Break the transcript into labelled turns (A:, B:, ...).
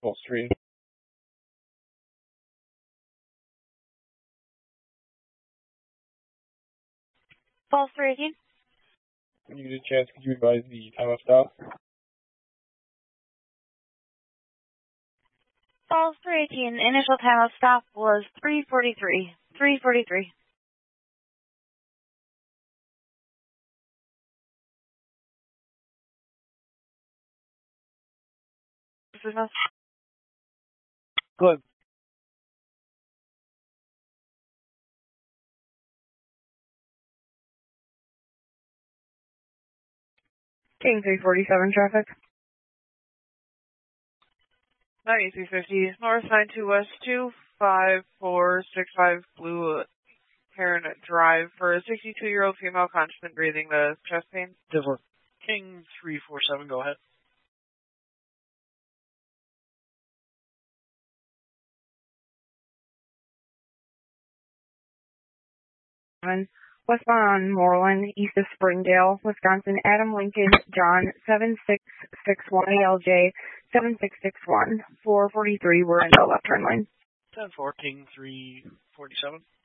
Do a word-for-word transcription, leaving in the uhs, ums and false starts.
A: False three.
B: False three eighteen.
A: When you get a chance, could you advise the time of stop?
B: False three eighteen. Initial time of stop was three forty-three. three forty-three.
A: Good.
B: King three forty-seven traffic.
C: ninety-three fifty, North nine two West two five four six five Blue Heron Drive for a sixty-two-year-old female constant breathing the chest pain.
A: Different. King three four seven, go ahead.
B: Westbound Moreland, east of Springdale, Wisconsin. Adam Lincoln, John, seven six six one L J, seven six six one. four forty-three, we're in the left turn lane.
A: ten four, King three forty-seven.